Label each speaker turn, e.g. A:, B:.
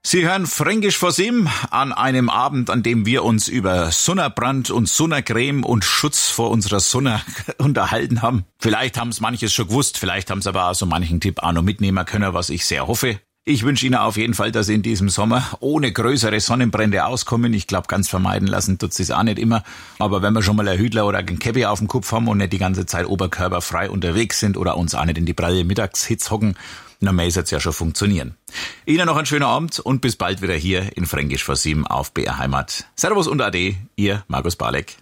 A: Sie hören Fränkisch vor 7 an einem Abend, an dem wir uns über Sonnenbrand und Sonnencreme und Schutz vor unserer Sonne unterhalten haben. Vielleicht haben es manches schon gewusst, vielleicht haben es aber auch so manchen Tipp auch noch mitnehmen können, was ich sehr hoffe. Ich wünsche Ihnen auf jeden Fall, dass Sie in diesem Sommer ohne größere Sonnenbrände auskommen. Ich glaube, ganz vermeiden lassen tut es auch nicht immer. Aber wenn wir schon mal ein Hütler oder ein Käppi auf dem Kopf haben und nicht die ganze Zeit oberkörperfrei unterwegs sind oder uns auch nicht in die pralle Mittagshitze hocken, dann muss es ja schon funktionieren. Ihnen noch einen schönen Abend und bis bald wieder hier in Fränkisch vor 7 auf BR Heimat. Servus und Ade, Ihr Markus Balek.